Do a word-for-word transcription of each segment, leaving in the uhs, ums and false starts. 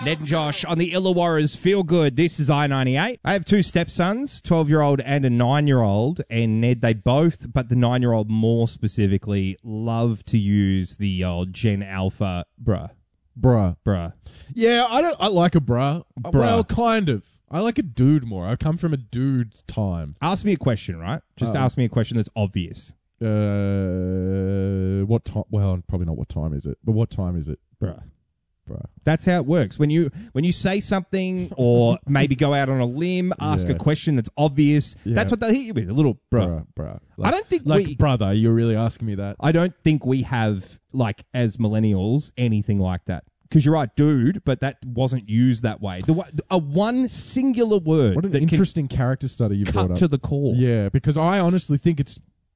Ned and Josh on the Illawarra's Feel Good. This is I ninety-eight. I have two stepsons, twelve-year-old and a nine-year-old. And Ned, they both, but the nine-year-old more specifically, love to use the old Gen Alpha bruh. Bruh. Bruh. Yeah, I don't. I like a bruh. Bruh. Well, kind of. I like a dude more. I come from a dude's time. Ask me a question, right? Just Uh, ask me a question that's obvious. Uh, what time? Well, probably not what time is it, but what time is it? Bruh. Bruh. That's how it works. When you when you say something or maybe go out on a limb, ask Yeah. a question that's obvious, Yeah. that's what they hit you with, a little bruh. Bruh, bruh. I don't think like we- brother. You're really asking me that? I don't think we have, like, as millennials, anything like that. Because you're right, dude, but that wasn't used that way. The, wa- a one singular word What an that interesting character study you can brought cut up. to the core. Yeah, because I honestly think it's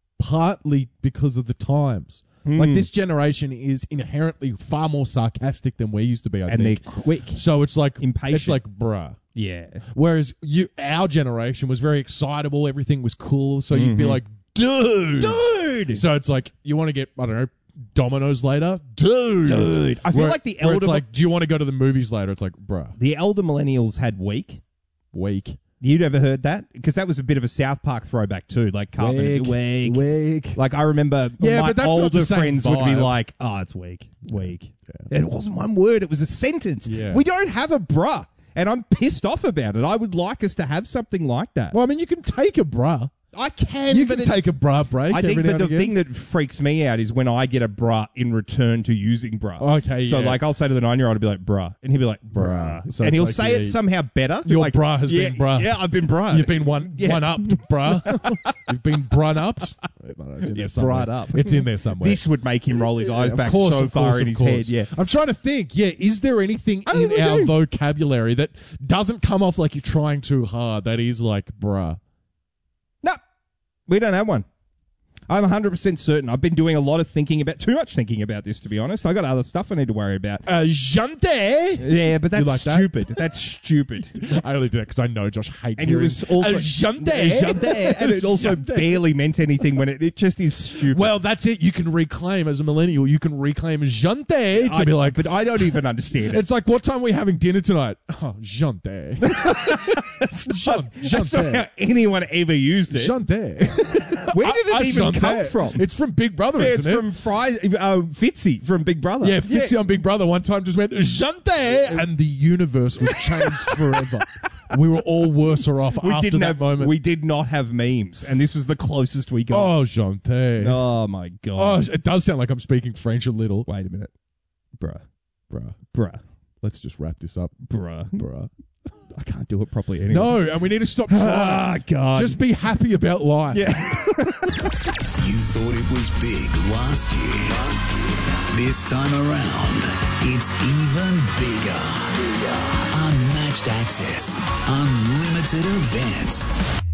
partly because of the times. Hmm. Like this generation is inherently far more sarcastic than we used to be. I And think. they're quick. So it's like Impatient. It's like bruh. Yeah. Whereas you, our generation was very excitable. Everything was cool. So you'd be like, dude, Dude! So it's like you want to get I don't know Domino's later, dude. Dude. I feel Where- like the where it's elder- like, do you want to go to the movies later? It's like, bruh, The elder millennials had weak. weak, You'd ever heard that? Because that was a bit of a South Park throwback too. Like Carpenter, weak. weak. Like I remember Yeah, my but that's not older the same friends would be vibe. like, oh, it's weak. Weak. It wasn't one word. It was a sentence. Yeah. We don't have a bruh. And I'm pissed off about it. I would like us to have something like that. Well, I mean, you can take a bruh. I can, You but can it- take a bruh break. I think every that now the and again. thing that freaks me out is when I get a bruh in return to using bruh. Okay, So, yeah. like, I'll say to the nine-year-old, I'll be like, bruh. And he'll be like, bruh. Bruh. So and it's he'll like, say yeah, it somehow better. your like, bruh has yeah, been bruh. Yeah, I've been bruh. You've been one Yeah. one up, bruh. You've been brun upped. It's in there Yeah, somewhere. brun up. It's in there somewhere. This would make him roll his eyes Of back course, so of far course, in of his course. head. Yeah. I'm trying to think. Yeah, is there anything I don't in think we our do. vocabulary that doesn't come off like you're trying too hard? That is like, bruh. No, we don't have one. I'm one hundred percent certain. I've been doing a lot of thinking about, too much thinking about this, to be honest. I got other stuff I need to worry about. Uh, Jante. Yeah, but that's like that? stupid. That's stupid. I only did it because I know Josh hates And it hearing was also uh, Jante. Jante, and it also Jante. barely meant anything when it, it just is stupid. Well, that's it. You can reclaim as a millennial. You can reclaim Jante to I, be like, but I don't even understand it. it's like, what time are we having dinner tonight? Oh, Jante. Jean- That's not how Jante. anyone ever used it. Jante. Where did it Uh, even Jante. come from? It's from Big Brother, Yeah, it's isn't it? from Fry, uh, Fitzy from Big Brother. Yeah, Fitzy on Big Brother one time just went, Jante, and the universe was changed forever. We were all worse off We after didn't that have moment. we did not have memes, and this was the closest we got. oh, Jante. Oh my Oh, god! it does sound like I'm speaking French a little. Wait a minute, bruh, Bruh, bruh, let's just wrap this up. bruh. Bruh. I can't do it properly anyway. No, and we need to stop trying. Ah, God. Just be happy about life. Yeah. You thought it was big last year. This time around, it's even bigger. Unmatched access, unlimited events.